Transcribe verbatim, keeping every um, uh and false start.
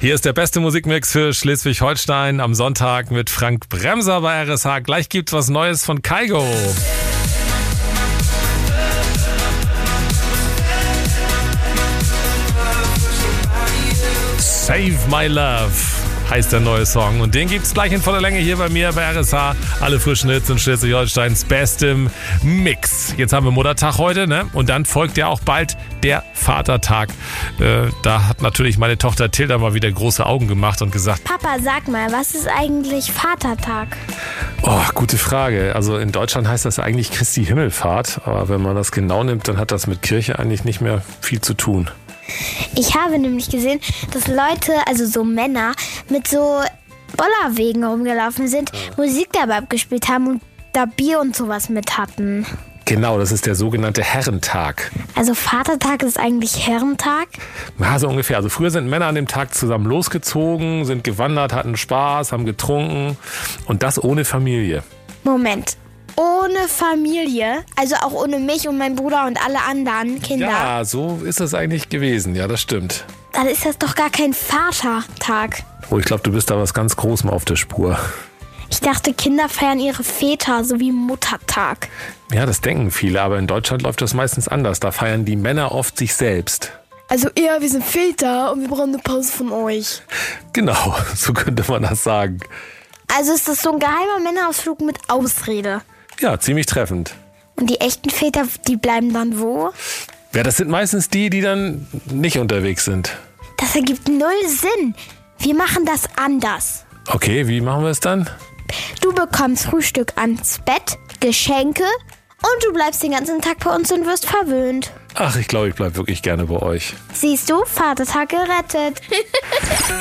Hier ist der beste Musikmix für Schleswig-Holstein am Sonntag mit Frank Bremser bei R S H. Gleich gibt's was Neues von Kygo. Save My Love heißt der neue Song. Und den gibt's gleich in voller Länge hier bei mir bei R S H. Alle frischen Hits in Schleswig-Holsteins bestem Mix. Jetzt haben wir Muttertag heute, ne? Und dann folgt ja auch bald der Vatertag. Äh, da hat natürlich meine Tochter Tilda mal wieder große Augen gemacht und gesagt: Papa, sag mal, was ist eigentlich Vatertag? Oh, gute Frage. Also in Deutschland heißt das eigentlich Christi Himmelfahrt. Aber wenn man das genau nimmt, dann hat das mit Kirche eigentlich nicht mehr viel zu tun. Ich habe nämlich gesehen, dass Leute, also so Männer, mit so Bollerwegen rumgelaufen sind, ja. Musik dabei abgespielt haben und da Bier und sowas mit hatten. Genau, das ist der sogenannte Herrentag. Also Vatertag ist eigentlich Herrentag? Ja, so ungefähr. Also früher sind Männer an dem Tag zusammen losgezogen, sind gewandert, hatten Spaß, haben getrunken und das ohne Familie. Moment. Ohne Familie, also auch ohne mich und meinen Bruder und alle anderen Kinder. Ja, so ist das eigentlich gewesen, ja, das stimmt. Dann ist das doch gar kein Vatertag. Oh, ich glaube, du bist da was ganz Großem auf der Spur. Ich dachte, Kinder feiern ihre Väter, so wie Muttertag. Ja, das denken viele, aber in Deutschland läuft das meistens anders. Da feiern die Männer oft sich selbst. Also eher, wir sind Väter und wir brauchen eine Pause von euch. Genau, so könnte man das sagen. Also ist das so ein geheimer Männerausflug mit Ausrede? Ja, ziemlich treffend. Und die echten Väter, die bleiben dann wo? Ja, das sind meistens die, die dann nicht unterwegs sind. Das ergibt null Sinn. Wir machen das anders. Okay, wie machen wir es dann? Du bekommst Frühstück ans Bett, Geschenke und du bleibst den ganzen Tag bei uns und wirst verwöhnt. Ach, ich glaube, ich bleibe wirklich gerne bei euch. Siehst du, Vatertag gerettet.